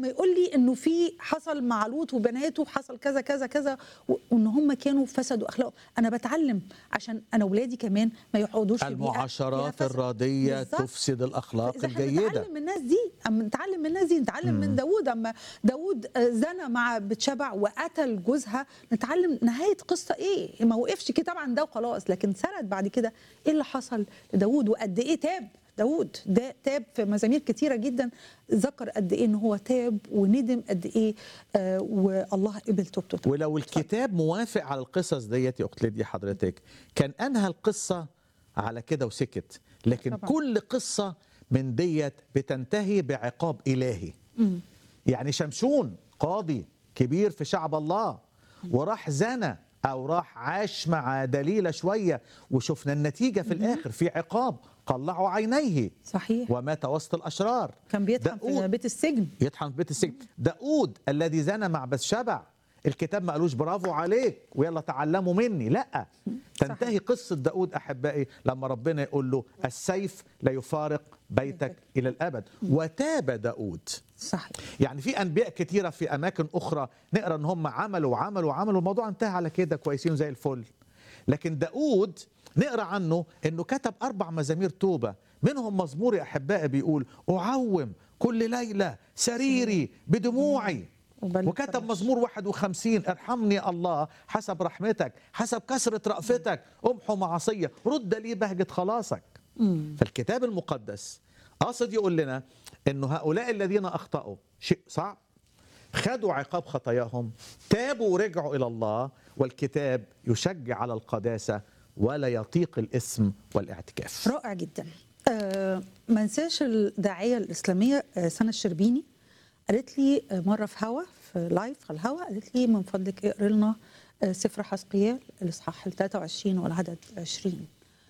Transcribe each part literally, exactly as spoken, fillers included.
اما يقول لي انه في حصل مع لوط وبناته حصل كذا كذا كذا وان هم كانوا فسدوا اخلاقهم، انا بتعلم عشان انا اولادي كمان ما يقعدوش في بيئه فيها المعاشرات فساد. الردية بالظبط. تفسد الأخلاق فاذا احنا الجيدة. نتعلم من الناس دي، اما نتعلم من الناس دي نتعلم من داوود، اما داوود زنى مع بتشبع وقتل جوزها، نتعلم نهايه قصه ايه. ما وقفش كده طبعا ده وخلاص، لكن سرد بعد كده ايه اللي حصل لداوود وقد ايه تاب. داود ده تاب في مزامير كتيرة جدا، ذكر قد ايه ان هو تاب وندم قد ايه، آه والله قبل توبته. ولو الكتاب موافق على القصص ديت يا أخت ليديا حضرتك كان أنهى القصة على كده وسكت، لكن طبعا. كل قصة من ديت بتنتهي بعقاب إلهي. مم. يعني شمشون قاضي كبير في شعب الله وراح زنى أو راح عاش مع دليلة شوية، وشفنا النتيجة في الآخر في عقاب قلعوا عينيه صحيح. ومات وسط الأشرار. كان بيطحن في داود بيت السجن. يطحن في بيت السجن. داود الذي زنى مع بثشبع، الكتاب ما قالوش برافو عليك ويلا تعلموا مني، لا، تنتهي قصة داود أحبائي لما ربنا يقول له السيف لا يفارق بيتك إلى الأبد. وتاب داود. صحيح. يعني في أنبياء كتيرة في أماكن أخرى نقرأ أن هم عملوا وعملوا وعملوا الموضوع انتهى على كده كويسين زي الفل، لكن داود نقرأ عنه أنه كتب أربع مزامير توبة، منهم مزمور يا أحبائي بيقول أعوم كل ليلة سريري بدموعي، وكتب مزمور واحد وخمسين ارحمني الله حسب رحمتك حسب كثرة رأفتك امحو معصية رد لي بهجة خلاصك. مم. فالكتاب المقدس قاصد يقول لنا أنه هؤلاء الذين أخطأوا شيء صعب، خدوا عقاب خطاياهم، تابوا ورجعوا إلى الله، والكتاب يشجع على القداسة ولا يطيق الإثم والاعتكاف. رائع جدا. آه ما انساش الداعية الإسلامية آه سنة الشربيني قالت لي آه مرة في هوا في لايف على الهوا، قالت لي من فضلك اقري لنا آه سفر حزقيال الإصحاح ثلاثة وعشرين والعدد عشرين.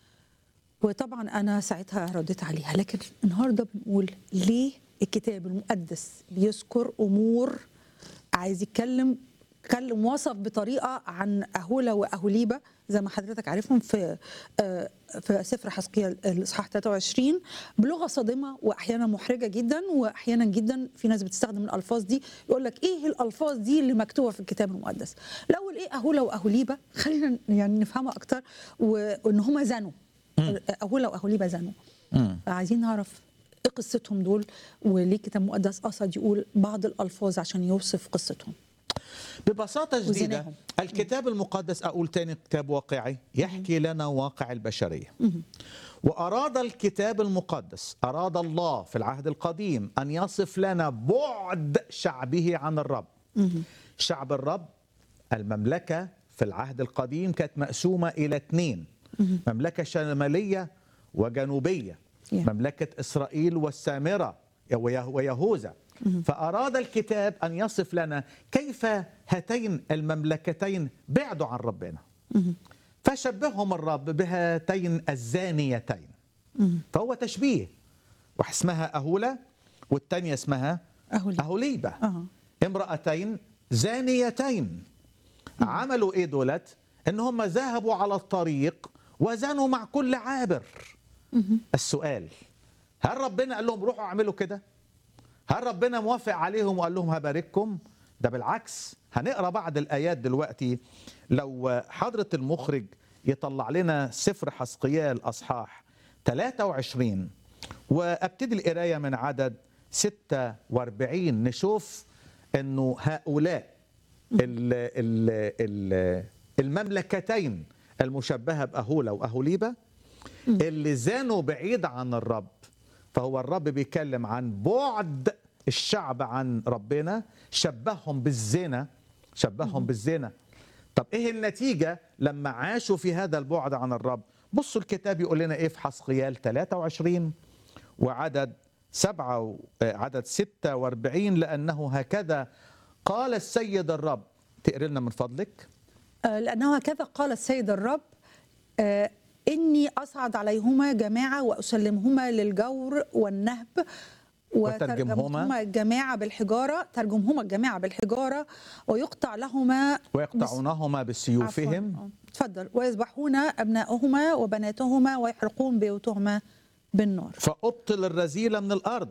وطبعا أنا ساعتها رديت عليها، لكن النهارده بنقول ليه الكتاب المقدس بيذكر أمور عايز يتكلم اتكلم وصف بطريقه عن اهولا واهوليبه زي ما حضرتك عارفهم في في سفر حزقيال الاصحاح ثلاثة وعشرين بلغه صادمه واحيانا محرجه جدا، واحيانا جدا في ناس بتستخدم الالفاظ دي يقول لك ايه الالفاظ دي اللي مكتوبه في الكتاب المقدس. الاول ايه اهولا واهوليبه، خلينا يعني نفهمها اكتر، وان هم زنوا. اهولا واهوليبه زنوا. عايزين نعرف ايه قصتهم دول، وليه الكتاب المقدس قصد يقول بعض الالفاظ عشان يوصف قصتهم. ببساطة شديدة الكتاب المقدس، أقول تاني كتاب واقعي يحكي لنا واقع البشرية. وأراد الكتاب المقدس، أراد الله في العهد القديم أن يصف لنا بعد شعبه عن الرب. شعب الرب المملكة في العهد القديم كانت مقسومة إلى اثنين، مملكة شمالية وجنوبية، مملكة إسرائيل والسامرة ويهوذا. فأراد الكتاب أن يصف لنا كيف هاتين المملكتين بعدوا عن ربنا، فشبههم الرب بهاتين الزانيتين. فهو تشبيه، واحد اسمها أهولا والتانية اسمها أهوليبة، أه. امرأتين زانيتين. عملوا ايه دولت؟ ان هم ذهبوا على الطريق وزنوا مع كل عابر. السؤال، هل ربنا قال لهم روحوا اعملوا كده؟ هل ربنا موافق عليهم وقال لهم هبارككم؟ ده بالعكس. هنقرأ بعض الآيات دلوقتي. لو حضرة المخرج يطلع لنا سفر حزقيال أصحاح ثلاثة وعشرين وابتدي القراية من عدد ستة وأربعين، نشوف أنه هؤلاء ال ال ال المملكتين المشبهة بأهولا وأهوليبة اللي زانوا بعيد عن الرب. فهو الرب بيتكلم عن بعد الشعب عن ربنا، شبههم بالزنا، شبههم بالزنا. طب ايه النتيجة لما عاشوا في هذا البعد عن الرب؟ بصوا الكتاب يقول لنا ايه في حزقيال ثلاثة وعشرين وعدد سبعة عدد ستة وأربعين، لأنه هكذا قال السيد الرب. تقري لنا من فضلك. لأنه هكذا قال السيد الرب آه إني أصعد عليهما جماعة وأسلمهما للجور والنهب وترجمهما الجماعة بالحجارة ترجمهما الجماعة بالحجارة ويقطع لهما ويقطعونهما بسيوفهم. تفضل. ويذبحون أبنائهما وبناتهما ويحرقون بيوتهما بالنار. فأبطل الرذيلة من الأرض